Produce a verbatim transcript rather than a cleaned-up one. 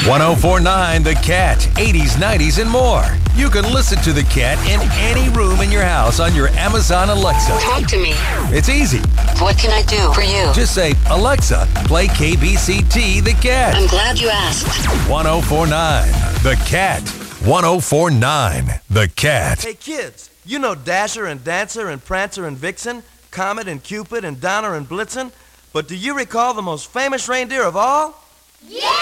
ten forty-nine The Cat, eighties, nineties, and more. You can listen to The Cat in any room in your house on your Amazon Alexa. Talk to me. It's easy. What can I do for you? Just say, Alexa, play K B C T The Cat. I'm glad you asked. ten forty-nine The Cat. ten forty-nine The Cat. Hey kids, you know Dasher and Dancer and Prancer and Vixen, Comet and Cupid and Donner and Blitzen, but do you recall the most famous reindeer of all? Yeah!